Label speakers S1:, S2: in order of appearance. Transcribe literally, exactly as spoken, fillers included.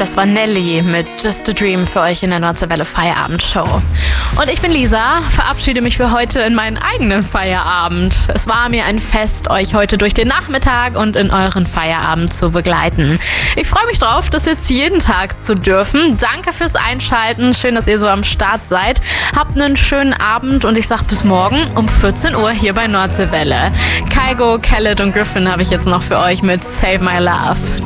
S1: Das war Nelly mit Just a Dream für euch in der Nordseewelle Feierabendshow. Und ich bin Lisa, verabschiede mich für heute in meinen eigenen Feierabend. Es war mir ein Fest, euch heute durch den Nachmittag und in euren Feierabend zu begleiten. Ich freue mich drauf, das jetzt jeden Tag zu dürfen. Danke fürs Einschalten, schön, dass ihr so am Start seid. Habt einen schönen Abend und ich sag bis morgen um vierzehn Uhr hier bei Nordseewelle. Kygo, Khaled und Griffin habe ich jetzt noch für euch mit Save My Love.